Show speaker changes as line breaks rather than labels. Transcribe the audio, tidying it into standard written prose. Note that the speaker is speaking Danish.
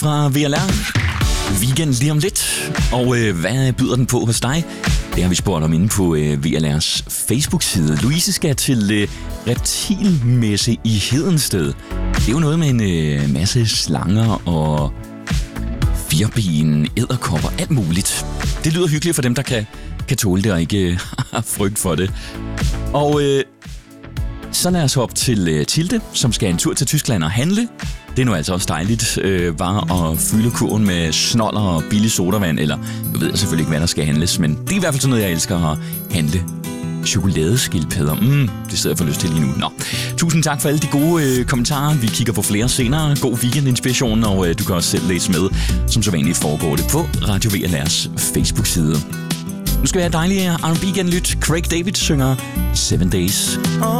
fra VLR. Weekend lige om lidt. Og hvad byder den på hos dig? Det har vi spurgt om inde på VLR's Facebook-side. Louise skal til reptilmesse i Hedensted. Det er jo noget med en masse slanger og firben, edderkopper, alt muligt. Det lyder hyggeligt for dem, der kan tåle det og ikke har frygt for det. Og så lad os hoppe til Tilde, som skal en tur til Tyskland og handle. Det er nu altså også dejligt bare at fylde kurven med snoller og billig sodavand, eller jeg ved selvfølgelig ikke, hvad der skal handles, men det er i hvert fald sådan noget, jeg elsker at handle. Chokoladeskildpadder. Det sidder jeg for lyst til lige nu. Nå. Tusind tak for alle de gode kommentarer. Vi kigger på flere senere. God weekendinspiration, og du kan også selv læse med, som så vanligt foregår det på Radio VLR's Facebook-side. Nu skal vi have dejlige R&B genlyt. Craig David synger 7 Days.